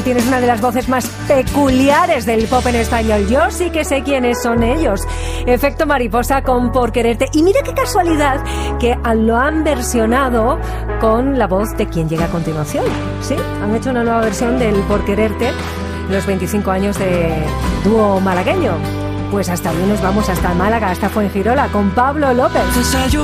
Tienes una de las voces más peculiares del pop en español. Yo sí que sé quiénes son ellos. Efecto Mariposa con Por Quererte. Y mira qué casualidad que lo han versionado con la voz de quien llega a continuación. Sí, han hecho una nueva versión del Por Quererte, los 25 años de dúo malagueño. Pues hasta allí nos vamos, hasta Málaga, hasta Fuengirola, con Pablo López.